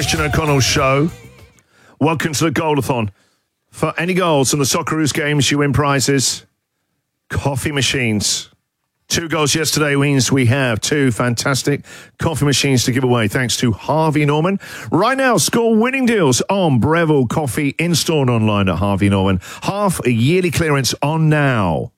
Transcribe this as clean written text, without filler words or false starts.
Christian O'Connell Show. Welcome to the Goal-a-thon. For any goals in the Socceroos games, you win prizes. Coffee machines. 2 goals yesterday means we have 2 fantastic coffee machines to give away thanks to Harvey Norman. Right now, score winning deals on Breville Coffee in-store and online at Harvey Norman. Half a yearly clearance on now.